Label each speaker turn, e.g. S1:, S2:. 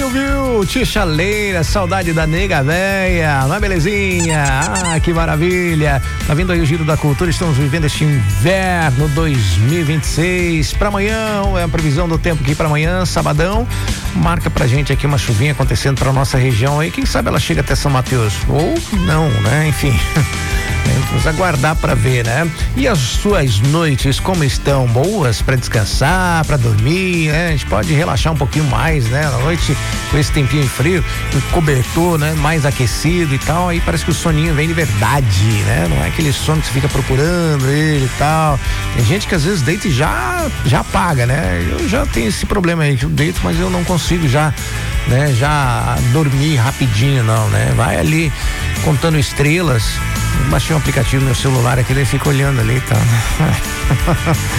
S1: viu? Tia Chaleira, saudade da nega véia, não é belezinha? Ah, que maravilha. Tá vindo aí o Giro da Cultura, estamos vivendo este inverno 2026. Pra amanhã, é a previsão do tempo aqui pra amanhã, sabadão. Marca pra gente aqui uma chuvinha acontecendo pra nossa região aí, quem sabe ela chega até São Mateus. Ou não, né? Enfim. Vamos aguardar para ver, né? E as suas noites como estão? Boas para descansar, para dormir, né? A gente pode relaxar um pouquinho mais, né? À noite com esse tempinho frio, um cobertor, né? Mais aquecido e tal, aí parece que o soninho vem de verdade, né? Não é aquele sono que você fica procurando ele e tal. Tem gente que às vezes deita e já apaga, né? Eu já tenho esse problema aí, que eu deito, mas eu não consigo já dormir rapidinho, não, né? Vai ali contando estrelas. Baixei um aplicativo no meu celular aqui, daí fica olhando ali e tal.